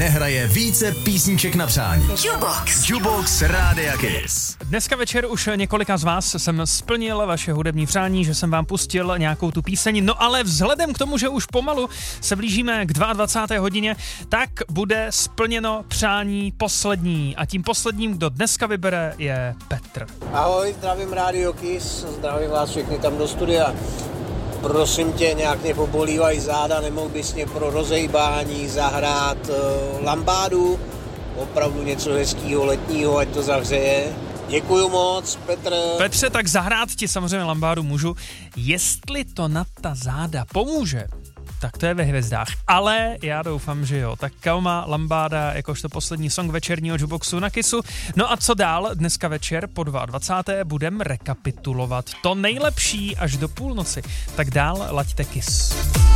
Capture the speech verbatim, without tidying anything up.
nehraje více písniček na přání. Jukebox. Jukebox Rádia Kiss. Dneska večer už několika z vás jsem splnil vaše hudební přání, že jsem vám pustil nějakou tu píseň, no ale vzhledem k tomu, že už pomalu se blížíme k dvacáté druhé hodině, tak bude splněno přání poslední a tím posledním, kdo dneska vybere, je Petr. Ahoj, zdravím Radio Kiss, zdravím vás všechny tam do studia. Prosím tě, nějak mě pobolívají záda, nemohl bys mě pro rozejbání zahrát uh, lambádu, opravdu něco hezkýho letního, ať to zahřeje. Děkuju moc, Petr. Petře, tak zahrát ti samozřejmě lambádu můžu. Jestli to na ta záda pomůže, tak to je ve hvězdách, ale já doufám, že jo. Tak Kauma Lambáda, jakožto poslední song večerního Jukeboxu na Kissu. No a co dál? Dneska večer po dvacáté druhé budeme rekapitulovat to nejlepší až do půlnoci. Tak dál laďte Kiss.